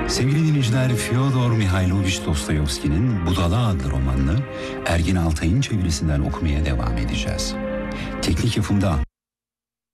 Sevgili dinleyiciler, Fyodor Mihailovich Dostoyevski'nin Budala adlı romanını Ergin Altay'ın çevirisinden okumaya devam edeceğiz. Teknik yapımda